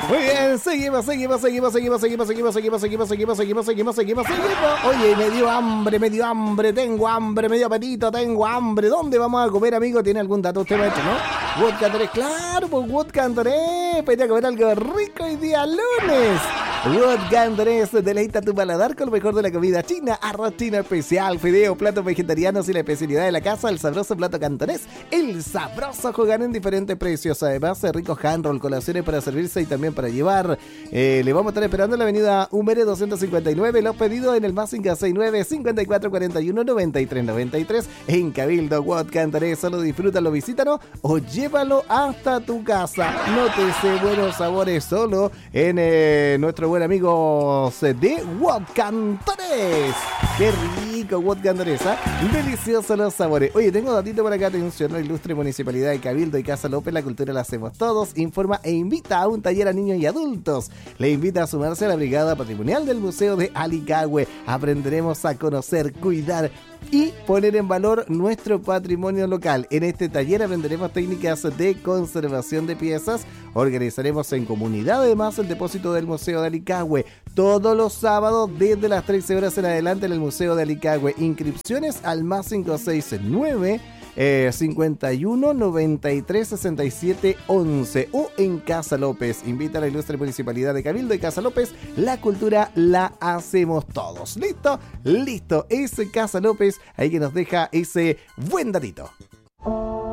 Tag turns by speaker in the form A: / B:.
A: Muy bien, seguimos. Oye, me dio hambre, tengo hambre, me dio apetito, tengo hambre. ¿Dónde vamos a comer, amigo? ¿Tiene algún dato usted, maestro, no? Wood Cantorés, claro, pues Wood Cantorés. Para comer algo rico hoy día lunes. Wood Cantorés, deleita tu paladar con lo mejor de la comida china. Arroz chino especial, fideo, platos vegetarianos y la especialidad de la casa, el sabroso plato cantonés. El sabroso jugar en diferentes precios. Además, ricos hand roll, colaciones para servirse y también para llevar. Le vamos a estar esperando en la avenida Humere 259. Los pedidos en el más 569 54 41 93 93 en Cabildo. Wood Cantorés, solo disfrútalo, visítanos o llévalo hasta tu casa. Nótese buenos sabores solo en nuestro buen amigo de Wood Cantorés. Qué rico Wood Cantorés, ¿eh? Deliciosos los sabores. Oye, tengo datito por acá. Atención, la ilustre Municipalidad de Cabildo y Casa López, la cultura la hacemos todos. Informa e invita a un taller a niños y adultos. Le invita a sumarse a la Brigada Patrimonial del Museo de Alicagüe. Aprenderemos a conocer, cuidar y poner en valor nuestro patrimonio local. En este taller aprenderemos técnicas de conservación de piezas. Organizaremos en comunidad además el depósito del Museo de Alicagüe todos los sábados desde las 13 horas en adelante en el Museo de Alicagüe. Inscripciones al más 569 51 93 67 11 o en Casa López. Invita a la ilustre Municipalidad de Cabildo y Casa López. La cultura la hacemos todos. ¿Listo? Listo. Ese Casa López ahí que nos deja ese buen datito.